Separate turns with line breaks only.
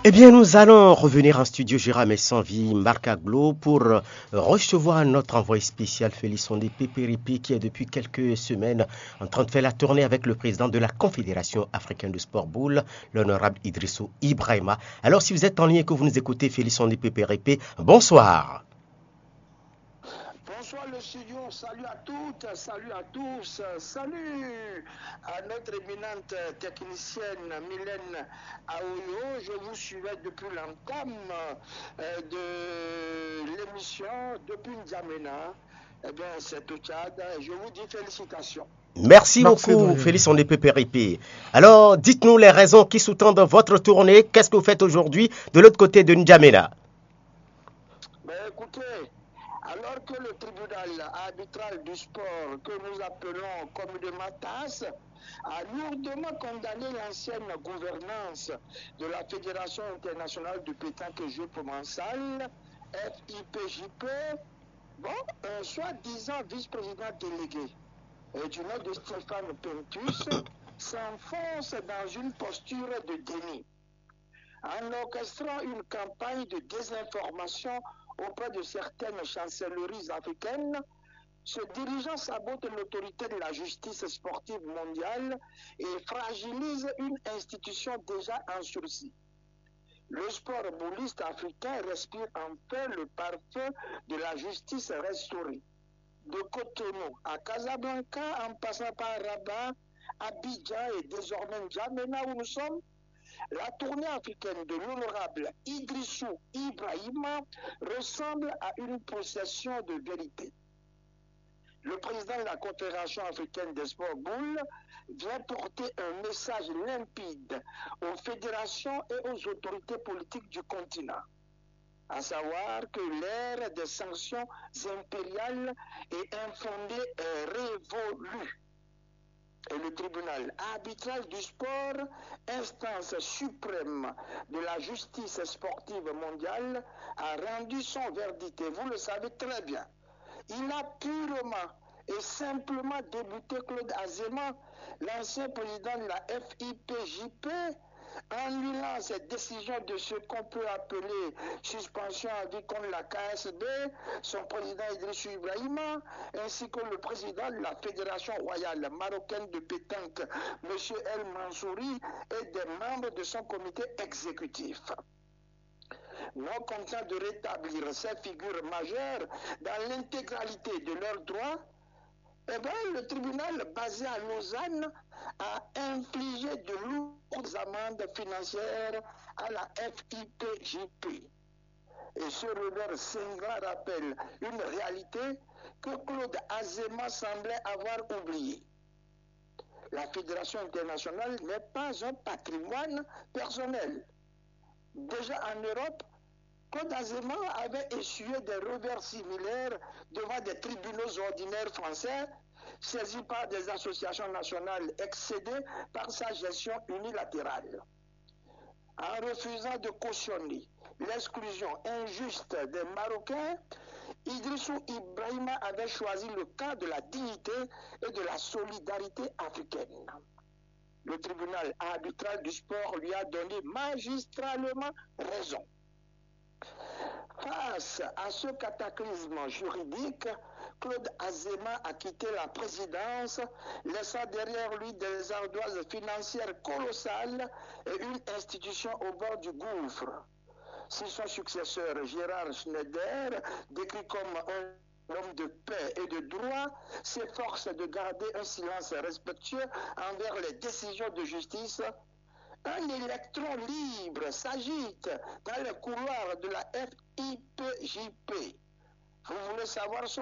Eh bien, nous allons revenir en studio Jérôme et Sanvi, Marc Aglo, pour recevoir notre envoyé spécial Félicien Pépéripi, qui est depuis quelques semaines en train de faire la tournée avec le président de la Confédération africaine de sport boule, l'honorable Idrissou Ibrahima. Alors, si vous êtes en ligne et que vous nous écoutez, Félicien Pépéripi, bonsoir.
Bonsoir le studio, salut à toutes, salut à tous, salut à notre éminente technicienne Mylène Aoyo. Je vous suivais depuis l'entame de l'émission depuis N'Djamena. Eh bien, c'est au Tchad. Je vous dis félicitations.
Merci beaucoup, Félicien Pépéripi. Alors, dites-nous les raisons qui sous-tendent votre tournée. Qu'est-ce que vous faites aujourd'hui de l'autre côté de N'Djamena?
Écoutez, alors que le tribunal arbitral du sport, que nous appelons communément TAS, a lourdement condamné l'ancienne gouvernance de la Fédération internationale de pétanque et jeux provençal, FIPJP, soi-disant vice-président délégué du nom de Stéphane Pentus, s'enfonce dans une posture de déni, en orchestrant une campagne de désinformation auprès de certaines chancelleries africaines. Ce dirigeant sabote l'autorité de la justice sportive mondiale et fragilise une institution déjà en sursis. Le sport bouliste africain respire enfin le parfum de la justice restaurée. De Cotonou à Casablanca, en passant par Rabat, Abidjan et désormais N'Djamena où nous sommes, la tournée africaine de l'honorable Idrissou Ibrahima ressemble à une procession de vérité. Le président de la Confédération africaine des sports boules vient porter un message limpide aux fédérations et aux autorités politiques du continent, à savoir que l'ère des sanctions impériales et infondées est révolue. Et le tribunal arbitral du sport, instance suprême de la justice sportive mondiale, a rendu son verdict. Et vous le savez très bien. Il a purement et simplement débuté Claude Azéma, l'ancien président de la FIPJP, annulant cette décision de ce qu'on peut appeler suspension à vie contre la KSB, son président Idrissou Ibrahima, ainsi que le président de la Fédération royale marocaine de pétanque, M. El Mansouri, et des membres de son comité exécutif. Non content de rétablir ces figures majeures dans l'intégralité de leurs droits, le tribunal basé à Lausanne a infligé de lourdes amendes financières à la FIPJP. Et ce revers cinglant rappelle une réalité que Claude Azéma semblait avoir oubliée. La Fédération internationale n'est pas un patrimoine personnel. Déjà en Europe, Claude Azéma avait essuyé des revers similaires devant des tribunaux ordinaires français, saisis par des associations nationales excédées par sa gestion unilatérale. En refusant de cautionner l'exclusion injuste des Marocains, Idrissou Ibrahima avait choisi le camp de la dignité et de la solidarité africaine. Le tribunal arbitral du sport lui a donné magistralement raison. Face à ce cataclysme juridique, Claude Azéma a quitté la présidence, laissant derrière lui des ardoises financières colossales et une institution au bord du gouffre. Si son successeur, Gérard Schneider, décrit comme un homme de paix et de droit, s'efforce de garder un silence respectueux envers les décisions de justice, un électron libre s'agite dans les couloirs de la FIPJP. Vous voulez savoir son